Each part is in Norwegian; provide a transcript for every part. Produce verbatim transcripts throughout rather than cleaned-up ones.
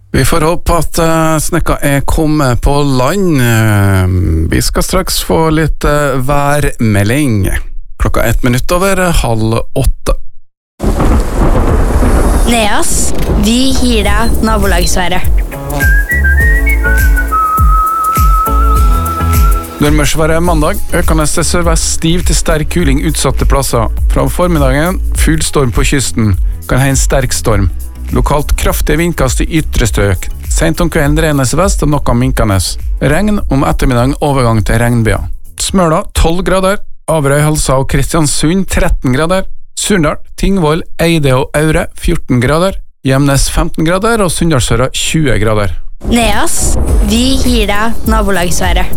Vi får håpe at uh, snekka er kommet på land. Uh, vi skal straks få litt uh, værmelding. Klokka ett minutt over halv åtte. Neas, vi gir deg nabolagsværet. Nordmørsværet mandag. Økende til sørvest, stiv til sterk kuling utsatte plasser. Fra formiddagen, full storm på kysten. Kan ha en sterk storm. Lokalt kraftige vindkast i ytre strøk. Sent om kvelden regnes vest og noe minkende. Regn om ettermiddagen overgang til regnbyer. Smøla tolv grader. Averøy, Halsa og Kristiansund tretten grader. Surndal, Tingvoll, Eide og Aure fjorten grader. Gjemnes femten grader og Sunndalsøra tjue grader. Neas, vi gir deg nabolagsværet.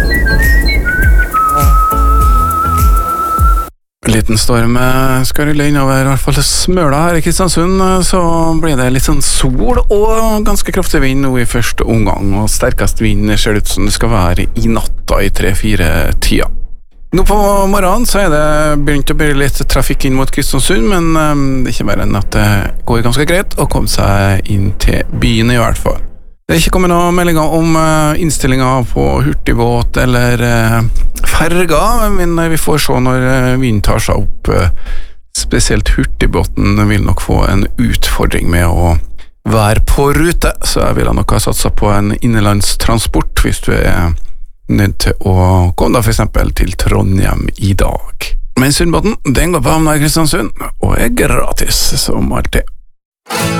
Liten storm skal rulle innover, i hvert fall Smøla her i Kristiansund, så blir det litt sånn sol og ganske kraftig vind nå i første omgang, og sterkest vind ser det ut som det skal være i natta i tre-fire tida. Nå på morgenen så er det begynt å bli litt trafikk inn mot Kristiansund, men um, det er ikke mer enn at det går ganske greit å komme seg inn til byen i hvert fall. Det er ikke kommet noen meldinger om uh, innstillinger på hurtigbåt eller uh, ferger, men vi får se når uh, vinden tar seg opp. Uh, spesielt hurtigbåten vil nok få en utfordring med å være på rute, så jeg vil ha nok ha satset på en innenlandstransport hvis du er nødt til å komme da for eksempel til Trondheim i dag. Men Sundbåten, den går på havna i Kristiansund, og er gratis som alltid.